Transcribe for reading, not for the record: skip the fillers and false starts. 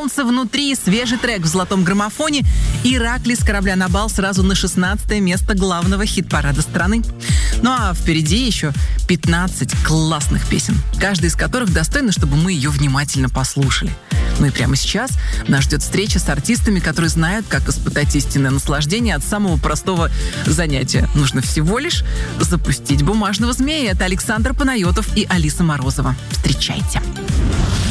«Солнце внутри», свежий трек в золотом граммофоне. «Иракли» с корабля на бал сразу на 16 место главного хит-парада страны. Ну а впереди еще 15 классных песен, каждая из которых достойна, чтобы мы ее внимательно послушали. Ну и прямо сейчас нас ждет встреча с артистами, которые знают, как испытать истинное наслаждение от самого простого занятия. Нужно всего лишь запустить бумажного змея. Это Александр Панайотов и Алиса Морозова. Встречайте!